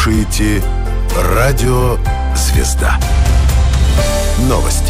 слушаете радио «Звезда». Новости.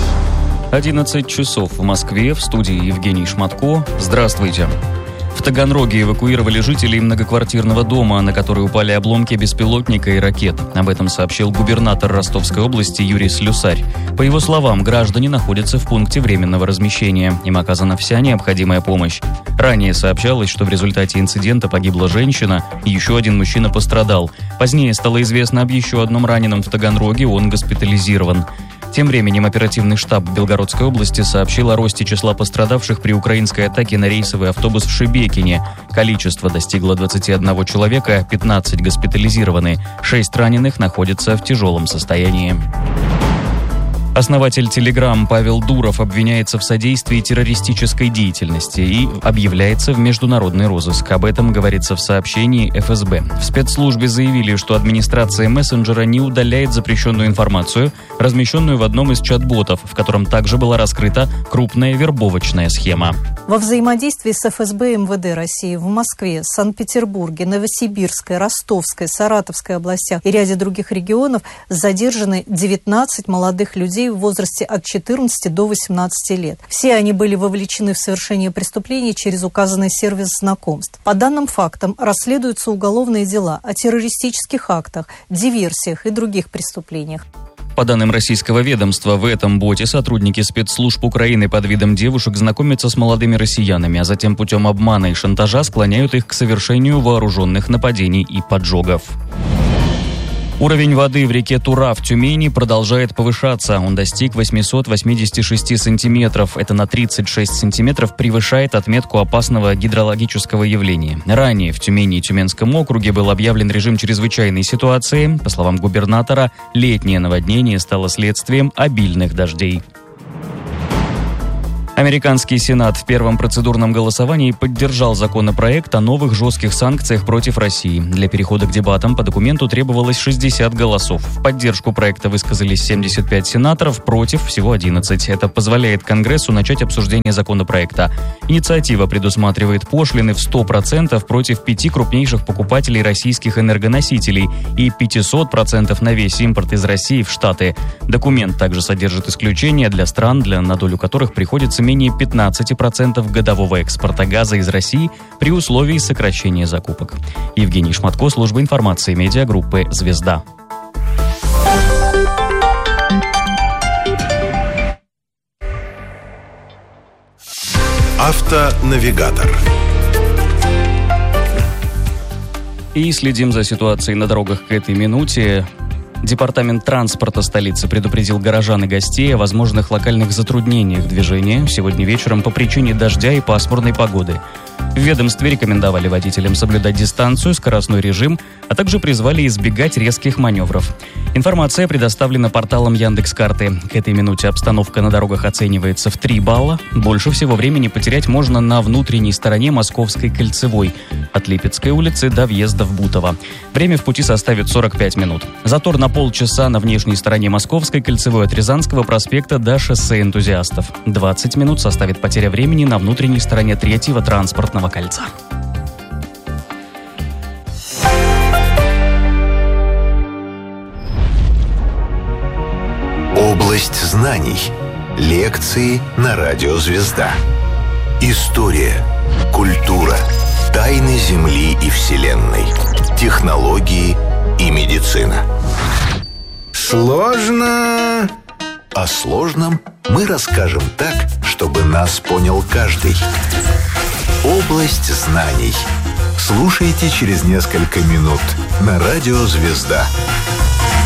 11 часов в Москве, в студии Евгений Шматко. Здравствуйте. В Таганроге эвакуировали жителей многоквартирного дома, на который упали обломки беспилотника и ракет. Об этом сообщил губернатор Ростовской области Юрий Слюсарь. По его словам, граждане находятся в пункте временного размещения. Им оказана вся необходимая помощь. Ранее сообщалось, что в результате инцидента погибла женщина, и еще один мужчина пострадал. Позднее стало известно об еще одном раненом в Таганроге, он госпитализирован. Тем временем оперативный штаб Белгородской области сообщил о росте числа пострадавших при украинской атаке на рейсовый автобус в Шебекине. Количество достигло 21 человека, 15 госпитализированы, 6 раненых находятся в тяжелом состоянии. Основатель Telegram Павел Дуров обвиняется в содействии террористической деятельности и объявляется в международный розыск. Об этом говорится в сообщении ФСБ. В спецслужбе заявили, что администрация мессенджера не удаляет запрещенную информацию, размещенную в одном из чат-ботов, в котором также была раскрыта крупная вербовочная схема. Во взаимодействии с ФСБ и МВД России в Москве, Санкт-Петербурге, Новосибирской, Ростовской, Саратовской областях и ряде других регионов задержаны 19 молодых людей в возрасте от 14 до 18 лет. Все они были вовлечены в совершение преступлений через указанный сервис знакомств. По данным фактам расследуются уголовные дела о террористических актах, диверсиях и других преступлениях. По данным российского ведомства, в этом боте сотрудники спецслужб Украины под видом девушек знакомятся с молодыми россиянами, а затем путем обмана и шантажа склоняют их к совершению вооруженных нападений и поджогов. Уровень воды в реке Тура в Тюмени продолжает повышаться. Он достиг 886 сантиметров. Это на 36 сантиметров превышает отметку опасного гидрологического явления. Ранее в Тюмени и Тюменском округе был объявлен режим чрезвычайной ситуации. По словам губернатора, летнее наводнение стало следствием обильных дождей. Американский Сенат в первом процедурном голосовании поддержал законопроект о новых жестких санкциях против России. Для перехода к дебатам по документу требовалось 60 голосов. В поддержку проекта высказались 75 сенаторов, против всего 11. Это позволяет Конгрессу начать обсуждение законопроекта. Инициатива предусматривает пошлины в 100% против 5 крупнейших покупателей российских энергоносителей и 500% на весь импорт из России в Штаты. Документ также содержит исключения для стран, на долю которых приходится менее 15% годового экспорта газа из России при условии сокращения закупок. Евгений Шматко, служба информации медиагруппы «Звезда». Автонавигатор. И следим за ситуацией на дорогах к этой минуте. Департамент транспорта столицы предупредил горожан и гостей о возможных локальных затруднениях движения сегодня вечером по причине дождя и пасмурной погоды. В ведомстве рекомендовали водителям соблюдать дистанцию, скоростной режим, а также призвали избегать резких маневров. Информация предоставлена порталом Яндекс.Карты. К этой минуте обстановка на дорогах оценивается в 3 балла. Больше всего времени потерять можно на внутренней стороне Московской кольцевой, от Липецкой улицы до въезда в Бутово. Время в пути составит 45 минут. Затор на полчаса на внешней стороне Московской кольцевой от Рязанского проспекта до шоссе Энтузиастов. 20 минут составит потеря времени на внутренней стороне 3-го транспортного кольца. Область знаний. Лекции на радио «Звезда». История, культура, тайны Земли и Вселенной, технологии и медицина. Сложно. О сложном мы расскажем так, чтобы нас понял каждый. Область знаний. Слушайте через несколько минут на радио «Звезда».